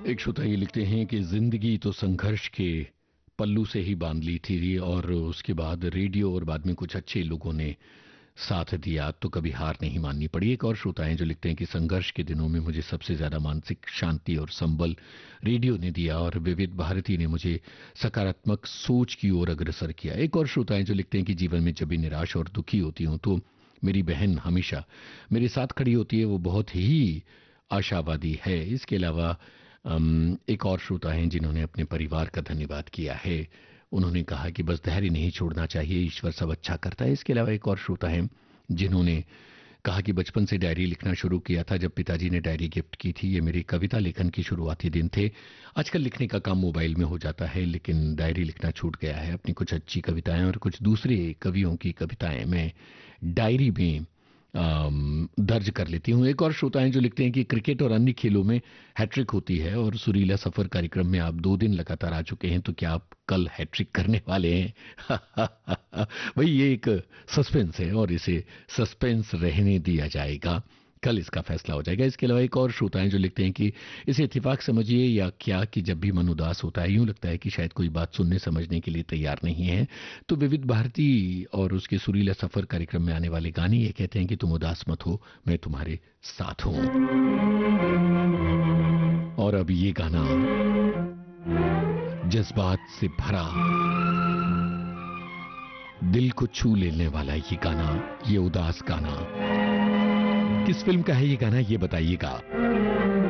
एक श्रोता ये लिखते हैं कि जिंदगी तो संघर्ष के पल्लू से ही बांध ली थी और उसके बाद रेडियो और बाद में कुछ अच्छे लोगों ने साथ दिया तो कभी हार नहीं माननी पड़ी। एक और श्रोता हैं जो लिखते हैं कि संघर्ष के दिनों में मुझे सबसे ज्यादा मानसिक शांति और संबल रेडियो ने दिया और विविध भारती ने मुझे सकारात्मक सोच की ओर अग्रसर किया। एक और श्रोता हैं जो लिखते हैं कि जीवन में जब भी निराश और दुखी होती हूं तो मेरी बहन हमेशा मेरे साथ खड़ी होती है, वो बहुत ही आशावादी है। इसके अलावा एक और श्रोता हैं जिन्होंने अपने परिवार का धन्यवाद किया है। उन्होंने कहा कि बस धैर्य नहीं छोड़ना चाहिए, ईश्वर सब अच्छा करता है। इसके अलावा एक और श्रोता हैं जिन्होंने कहा कि बचपन से डायरी लिखना शुरू किया था जब पिताजी ने डायरी गिफ्ट की थी। ये मेरी कविता लेखन की शुरुआती दिन थे। आजकल लिखने का काम मोबाइल में हो जाता है लेकिन डायरी लिखना छूट गया है। अपनी कुछ अच्छी कविताएं और कुछ दूसरे कवियों की कविताएं मैं डायरी में दर्ज कर लेती हूँ। एक और श्रोता हैं जो लिखते हैं कि क्रिकेट और अन्य खेलों में हैट्रिक होती है और सुरीला सफर कार्यक्रम में आप 2 दिन लगातार आ चुके हैं, तो क्या आप कल हैट्रिक करने वाले हैं? भाई ये एक सस्पेंस है और इसे सस्पेंस रहने दिया जाएगा, कल इसका फैसला हो जाएगा। इसके अलावा एक और श्रोता हैं जो लिखते हैं कि इसे इत्तेफाक समझिए या क्या कि जब भी मन उदास होता है यूं लगता है कि शायद कोई बात सुनने समझने के लिए तैयार नहीं है, तो विविध भारती और उसके सुरीला सफर कार्यक्रम में आने वाले गाने ये कहते हैं कि तुम उदास मत हो, मैं तुम्हारे साथ हूं। और अब ये गाना जज्बात से भरा, दिल को छू लेने वाला ये गाना, ये उदास गाना किस फिल्म का है ये गाना, ये बताइएगा।